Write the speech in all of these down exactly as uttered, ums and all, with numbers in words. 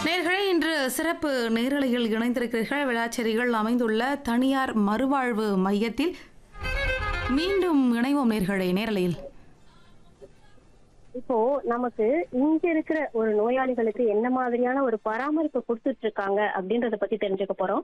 நேயர்களே, இன்று சிறப்பு நேரலையில் இணைந்திருக்கிறீர்கள். விளாச்சேரியில் அமைந்துள்ள தனியார் மறுவாழ்வு மையத்தில் மீண்டும் இணைவோம் நேயர்களே நேரலையில். இப்போ நமக்கு இங்க இருக்கிற ஒரு நோயாளிகளுக்கு என்ன மாதிரியான ஒரு பராமரிப்பு கொடுத்துட்டு இருக்காங்க அப்படின்றத பத்தி தெரிஞ்சுக்க போறோம்.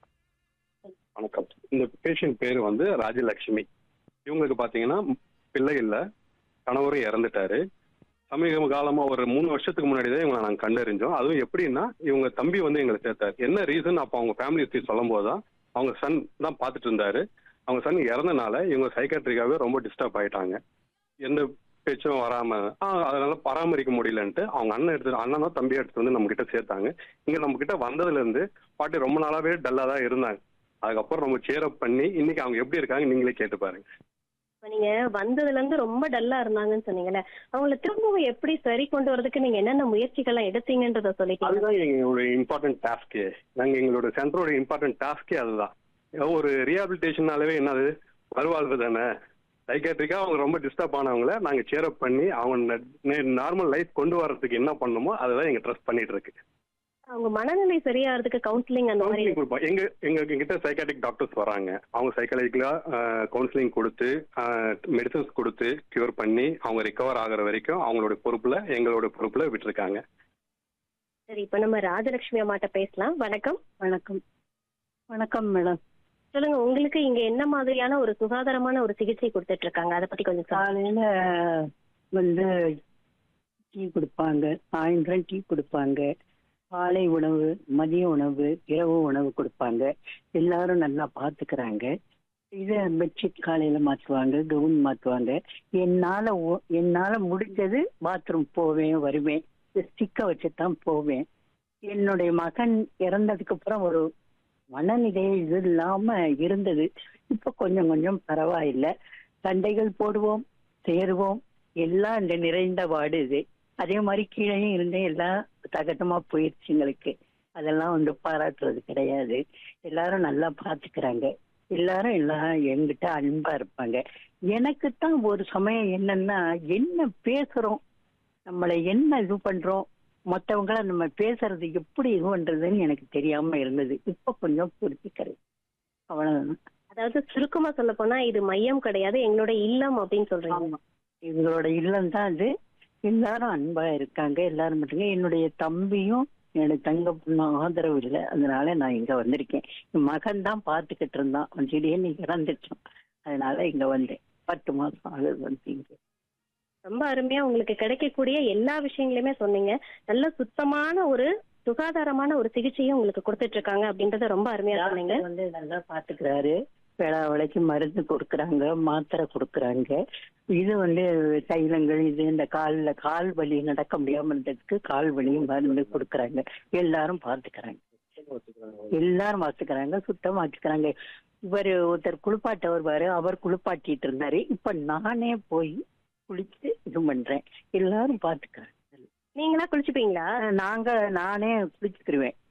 வணக்கம். இந்த பேஷண்ட் பேர் வந்து ராஜலட்சுமி. இவங்களுக்கு பாத்தீங்கன்னா பிள்ளை இல்ல, கணவரும் இறந்துட்டாரு. சமீப காலமா ஒரு மூணு வருஷத்துக்கு முன்னாடி தான் இவங்களை நாங்கள் கண்டறிஞ்சோம். அதுவும் எப்படின்னா, இவங்க தம்பி வந்து எங்களை சேர்த்தாரு. என்ன ரீசன் அப்போ அவங்க ஃபேமிலி ஹிஸ்டரி சொல்லும் போதுதான் அவங்க சன் தான் பார்த்துட்டு இருந்தாரு. அவங்க சன் இறந்தனால இவங்க சைக்காட்ரிக்காவே ரொம்ப டிஸ்டர்ப் ஆயிட்டாங்க. எந்த பேச்சும் வராம ஆஹ் அதனால பராமரிக்க முடியலன்ட்டு அவங்க அண்ணன் எடுத்து அண்ணன் தான் தம்பியை எடுத்து வந்து நம்ம கிட்ட சேர்த்தாங்க. இங்க நம்ம கிட்ட வந்ததுல இருந்து பாட்டி ரொம்ப நாளாவே டல்லா தான் இருந்தாங்க. அதுக்கப்புறம் நம்ம சேரப் பண்ணி இன்னைக்கு அவங்க எப்படி இருக்காங்க நீங்களே கேட்டு பாருங்க. இப்ப நீங்க வந்ததுல இருந்து ரொம்ப டல்லா இருந்தாங்கன்னு சொன்னீங்கல்ல, அவங்களை திரும்பவும் எப்படி சரி கொண்டு வரதுக்கு நீங்க என்னென்ன முயற்சிகள் எல்லாம் எடுத்தீங்கன்றத சொல்லிக்கலாம். அதுதான் எங்களோட இம்பார்ட்டன்ட் டாஸ்கே. நாங்க எங்களோட சென்டரோட இம்பார்ட்டன்ட் டாஸ்கே அதுதான். ஒரு ரீஹாபிலிட்டேஷனாலவே என்னது மறுவாழ்வு தானே. சைக்காட்ரிக்கா அவங்க ரொம்ப டிஸ்டர்ப் ஆனவங்கள நாங்க சேரப் பண்ணி அவங்க நார்மல் லைஃப் கொண்டு வர்றதுக்கு என்ன பண்ணணுமோ அதுதான் எங்க ட்ரஸ்ட் பண்ணிட்டு இருக்கு. அவங்க மனநிலை சரியாகிறதுக்கு கவுன்சிலிங் அந்த மாதிரி கவுன்சிலிங் கொடுப்போம். எங்க எங்க கிட்ட சைக்காட்ரிக் டாக்டர்ஸ் வராங்க. அவங்க சைக்காலஜிக்கலா கவுன்சிலிங் கொடுத்து மெடிசன்ஸ் கொடுத்து கியூர் பண்ணி அவங்க ரிகவர் ஆகுற வரைக்கும் அவங்களோட பொறுப்புல எங்களோட பொறுப்புல விட்டுருக்காங்க. சரி, இப்ப நம்ம ராஜலட்சுமி அம்மாட்ட பேசலாம். வணக்கம். வணக்கம். வணக்கம் மேடம். சொல்லுங்க, உங்களுக்கு இங்க என்ன மாதிரியான ஒரு சுகாதாரமான ஒரு சிகிச்சை கொடுத்துட்டு இருக்காங்க, அதை பத்தி கொஞ்சம் சொல்லுங்க. காலையில வந்து டீ கொடுப்பாங்க, சாயந்தரம் டீ கொடுப்பாங்க, காலை உணவு, மதிய உணவு, இரவு உணவு கொடுப்பாங்க. எல்லாரும் நல்லா பாத்துக்கிறாங்க. இதை பெட்ஷீட் காலையில மாத்துவாங்க, கவுன் மாத்துவாங்க. என்னால ஒ- என்னால முடிஞ்சது பாத்ரூம் போவேன் வருவேன், ஸ்டிக்க வச்சுதான் போவேன். என்னுடைய மகன் இறந்ததுக்கு அப்புறம் ஒரு மனநிலை இது இல்லாம இருந்தது. இப்ப கொஞ்சம் கொஞ்சம் பரவாயில்லை. சண்டைகள் போடுவோம், சேருவோம், எல்லாம் இந்த நிறைந்த வாடு இது. அதே மாதிரி கீழேயும் இருந்தேன், எல்லாம் தகட்டமா போயிடுச்சு எங்களுக்கு. அதெல்லாம் வந்து பாராட்டுறது கிடையாது. எல்லாரும் நல்லா பாத்துக்கிறாங்க. எல்லாரும் எல்லாம் என்கிட்ட அன்பா இருப்பாங்க. எனக்குத்தான் ஒரு சமயம் என்னன்னா, என்ன பேசுறோம், நம்மளை என்ன இது பண்றோம், மற்றவங்கள நம்ம பேசுறது எப்படி இது பண்றதுன்னு எனக்கு தெரியாம இருந்தது. இப்ப கொஞ்சம் புரிஞ்சுக்கிறேன். அவ்வளவுதான். அதாவது சுருக்கமா சொல்ல போனா இது மையம் கிடையாது, எங்களோட இல்லம் அப்படின்னு சொல்றீங்க. ஆமா, இவங்களோட இல்லம் தான் அது. எல்லாரும் அன்பா இருக்காங்க. எல்லாரும் மட்டுங்க. என்னுடைய தம்பியும் என்னுடைய தங்க பொண்ணு ஆதரவு இல்லை, அதனால நான் இங்க வந்திருக்கேன். என் மகன் தான் பாத்துக்கிட்டு இருந்தான், அவன் திடீர்னு இறந்துட்டான். அதனால இங்க வந்தேன். பத்து மாசம் ஆகுது வந்து இங்க. ரொம்ப அருமையா உங்களுக்கு கிடைக்கக்கூடிய எல்லா விஷயங்களையுமே சொன்னீங்க. நல்ல சுத்தமான ஒரு சுகாதாரமான ஒரு சிகிச்சையும் உங்களுக்கு கொடுத்துட்டு இருக்காங்க அப்படின்றத ரொம்ப அருமையா சொன்னீங்க. டாக்டர் வந்து நல்லா பாத்துக்கிறாரு. வேளா வேலைக்கு மருந்து கொடுக்குறாங்க, மாத்திரை கொடுக்குறாங்க. இது வந்து தைலங்கள், இது இந்த கால்ல கால் வலி நடக்க முடியாம இருந்ததுக்கு கால் வலியும் மருந்து கொடுக்குறாங்க. எல்லாரும் பாத்துக்கிறாங்க. எல்லாரும் பாத்துக்கிறாங்க, சுத்தமா வச்சுக்கிறாங்க. இவர் ஒருத்தர் குளிப்பாட்ட வருவாரு, அவர் குளிப்பாட்டிட்டு இருந்தாரு. இப்ப நானே போய் குளிச்சு இது பண்றேன். எல்லாரும் பாத்துக்கிறாங்க. நீங்களா குளிச்சுப்பீங்களா? நாங்க நானே குளிச்சுக்கிருவேன்.